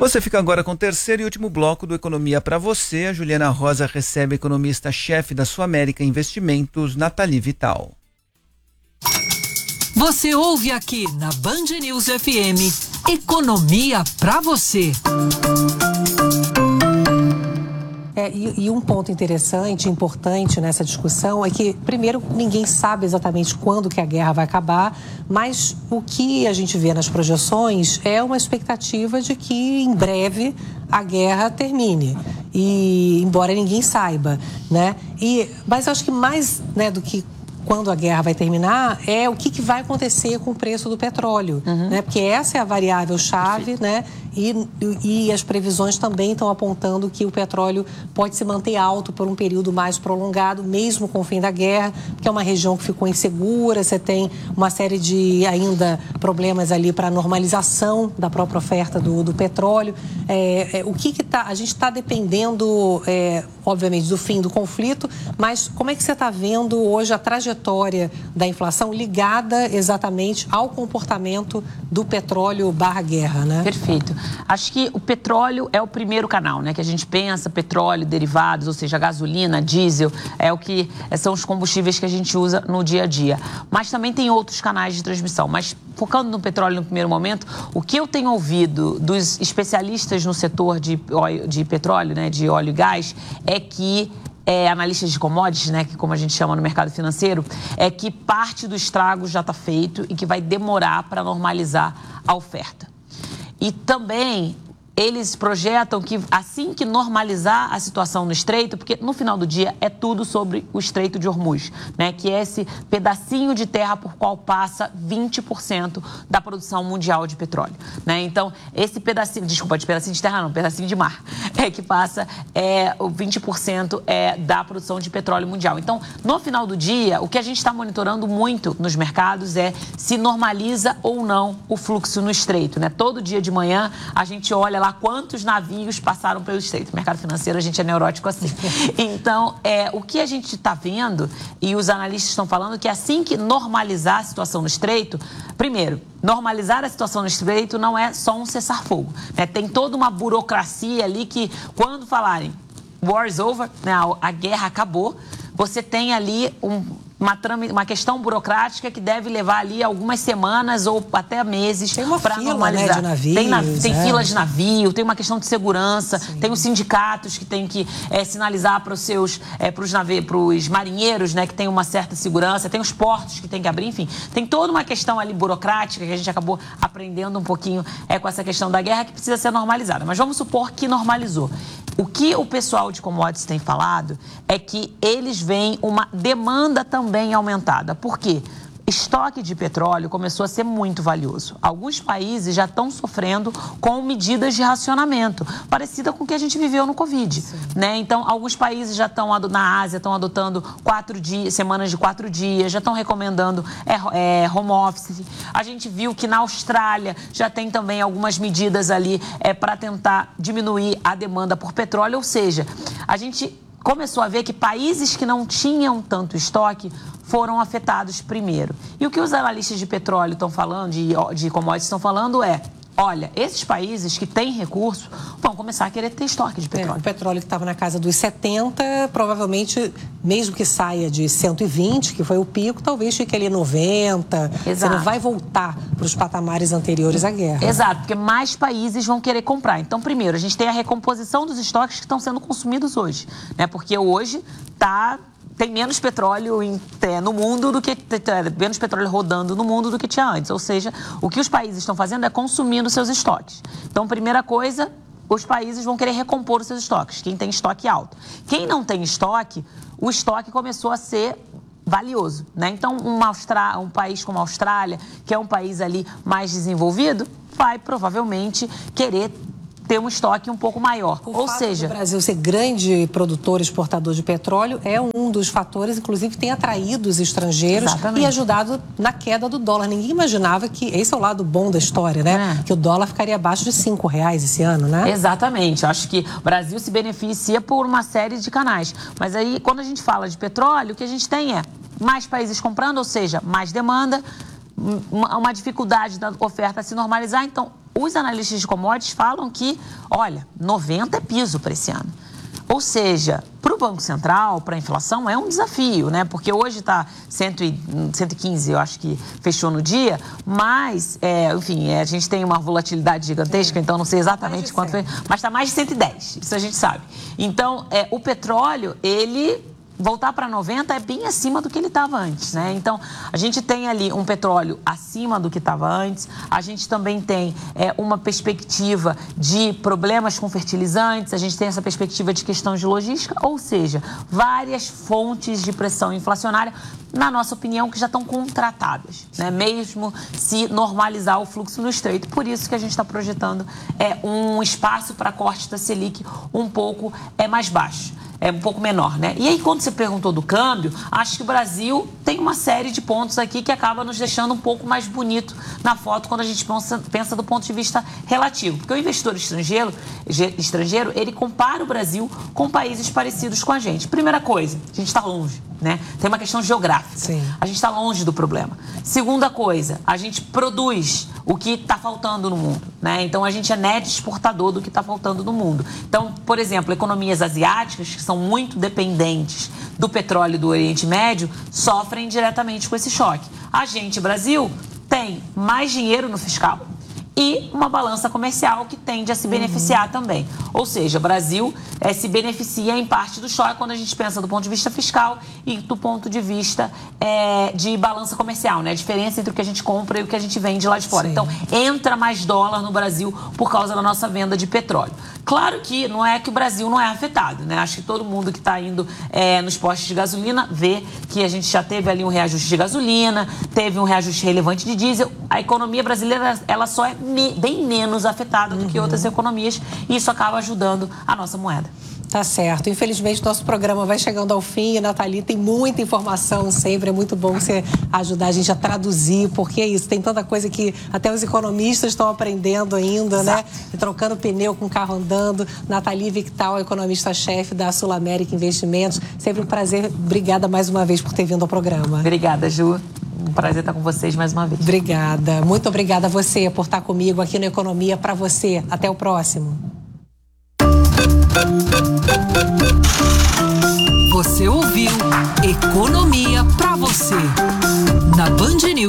Você fica agora com o terceiro e último bloco do Economia para você. A Juliana Rosa recebe a economista-chefe da Suamérica Investimentos, Nathalie Vital. Você ouve aqui na Band News FM, Economia para você. E um ponto interessante, importante nessa discussão é que, primeiro, ninguém sabe exatamente quando que a guerra vai acabar, mas o que a gente vê nas projeções é uma expectativa de que, em breve, a guerra termine. E, embora ninguém saiba, né? Mas eu acho que mais, né, do que quando a guerra vai terminar, é o que vai acontecer com o preço do petróleo, né? Porque essa é a variável-chave, né? E as previsões também estão apontando que o petróleo pode se manter alto por um período mais prolongado, mesmo com o fim da guerra, que é uma região que ficou insegura, você tem uma série de ainda problemas ali para a normalização da própria oferta do petróleo. A gente está dependendo, obviamente, do fim do conflito, mas como é que você está vendo hoje a trajetória da inflação ligada exatamente ao comportamento do petróleo /guerra, né? Perfeito. Acho que o petróleo é o primeiro canal, né? Que a gente pensa, petróleo, derivados, ou seja, gasolina, diesel, são os combustíveis que a gente usa no dia a dia. Mas também tem outros canais de transmissão. Mas focando no petróleo no primeiro momento, o que eu tenho ouvido dos especialistas no setor de petróleo, né? De óleo e gás, é que analistas de commodities, né, que como a gente chama no mercado financeiro, é que parte do estrago já está feito e que vai demorar para normalizar a oferta. E também eles projetam que assim que normalizar a situação no Estreito, porque no final do dia é tudo sobre o Estreito de Hormuz, né, que é esse pedacinho de terra por qual passa 20% da produção mundial de petróleo, né? Então, esse pedacinho, desculpa, de pedacinho de terra não, pedacinho de mar, que passa o 20% da produção de petróleo mundial. Então, no final do dia, o que a gente está monitorando muito nos mercados é se normaliza ou não o fluxo no Estreito, né? Todo dia de manhã a gente olha lá quantos navios passaram pelo Estreito. No mercado financeiro a gente é neurótico assim. Então, o que a gente está vendo, e os analistas estão falando, que assim que normalizar a situação no Estreito, primeiro, normalizar a situação no Estreito não é só um cessar-fogo, né? Tem toda uma burocracia ali que, quando falarem war is over, né, a guerra acabou, você tem ali uma questão burocrática que deve levar ali algumas semanas ou até meses para normalizar. Né, de navios, tem fila de navio, tem uma questão de segurança, sim. Tem os sindicatos que têm que sinalizar para os marinheiros, né, que tem uma certa segurança, tem os portos que tem que abrir, enfim, tem toda uma questão ali burocrática que a gente acabou aprendendo um pouquinho com essa questão da guerra que precisa ser normalizada. Mas vamos supor que normalizou. O que o pessoal de commodities tem falado é que eles veem uma demanda também aumentada. Por quê? Estoque de petróleo começou a ser muito valioso. Alguns países já estão sofrendo com medidas de racionamento, parecida com o que a gente viveu no Covid, né? Então, alguns países já estão, na Ásia, estão adotando semanas de 4 dias, já estão recomendando home office. A gente viu que na Austrália já tem também algumas medidas ali para tentar diminuir a demanda por petróleo, ou seja, a gente começou a ver que países que não tinham tanto estoque foram afetados primeiro. E o que os analistas de petróleo estão falando, de commodities estão falando olha, esses países que têm recurso vão começar a querer ter estoque de petróleo. O petróleo que estava na casa dos 70, provavelmente, mesmo que saia de 120, que foi o pico, talvez fique ali 90. Exato. Você não vai voltar para os patamares anteriores à guerra. Exato, porque mais países vão querer comprar. Então, primeiro, a gente tem a recomposição dos estoques que estão sendo consumidos hoje, né? Porque hoje tem menos petróleo no mundo do que menos petróleo rodando no mundo do que tinha antes. Ou seja, o que os países estão fazendo é consumindo seus estoques. Então, primeira coisa, os países vão querer recompor os seus estoques, quem tem estoque alto. Quem não tem estoque, o estoque começou a ser valioso, né? Então, um país como a Austrália, que é um país ali mais desenvolvido, vai provavelmente querer ter um estoque um pouco maior. Ou seja, o Brasil ser grande produtor e exportador de petróleo é um dos fatores, inclusive, que tem atraído os estrangeiros. Exatamente. E ajudado na queda do dólar. Ninguém imaginava que esse é o lado bom da história, né? Que o dólar ficaria abaixo de R$5 esse ano, né? Exatamente. Acho que o Brasil se beneficia por uma série de canais. Mas aí, quando a gente fala de petróleo, o que a gente tem é mais países comprando, ou seja, mais demanda, uma dificuldade da oferta se normalizar. Então, os analistas de commodities falam que, olha, 90 é piso para esse ano. Ou seja, para o Banco Central, para a inflação, é um desafio, né? Porque hoje está 115, eu acho que fechou no dia, mas, enfim, a gente tem uma volatilidade gigantesca, então não sei exatamente quanto foi, mas está mais de 110, isso a gente sabe. Então, o petróleo, ele voltar para 90 é bem acima do que ele estava antes, né? Então, a gente tem ali um petróleo acima do que estava antes, a gente também tem uma perspectiva de problemas com fertilizantes, a gente tem essa perspectiva de questão de logística, ou seja, várias fontes de pressão inflacionária, na nossa opinião, que já estão contratadas, né? Mesmo se normalizar o fluxo no Estreito. Por isso que a gente está projetando um espaço para corte da Selic um pouco mais baixo. Um pouco menor, né? E aí, quando você perguntou do câmbio, acho que o Brasil tem uma série de pontos aqui que acaba nos deixando um pouco mais bonito na foto quando a gente pensa do ponto de vista relativo. Porque o investidor estrangeiro, ele compara o Brasil com países parecidos com a gente. Primeira coisa, a gente está longe, né? Tem uma questão geográfica. Sim. A gente está longe do problema. Segunda coisa, a gente produz o que está faltando no mundo, né? Então, a gente é net exportador do que está faltando no mundo. Então, por exemplo, economias asiáticas, que são muito dependentes do petróleo do Oriente Médio, sofrem diretamente com esse choque. A gente, Brasil, tem mais dinheiro no fiscal e uma balança comercial que tende a se beneficiar também. Ou seja, o Brasil se beneficia em parte do choque quando a gente pensa do ponto de vista fiscal e do ponto de vista de balança comercial, né? A diferença entre o que a gente compra e o que a gente vende lá de fora. Sim. Então, entra mais dólar no Brasil por causa da nossa venda de petróleo. Claro que não é que o Brasil não é afetado, né? Acho que todo mundo que está indo nos postos de gasolina vê que a gente já teve ali um reajuste de gasolina, teve um reajuste relevante de diesel. A economia brasileira, ela só é bem menos afetada do que outras economias e isso acaba ajudando a nossa moeda. Tá certo. Infelizmente, nosso programa vai chegando ao fim e, Nathalie, tem muita informação sempre. É muito bom você ajudar a gente a traduzir, porque é isso, tem tanta coisa que até os economistas estão aprendendo ainda, exato, né? E trocando pneu com o carro andando. Nathalie Victal, economista-chefe da Sul América Investimentos. Sempre um prazer. Obrigada mais uma vez por ter vindo ao programa. Obrigada, Ju. Um prazer estar com vocês mais uma vez. Obrigada. Muito obrigada a você por estar comigo aqui no Economia para você. Até o próximo. Você ouviu Economia para você na Band News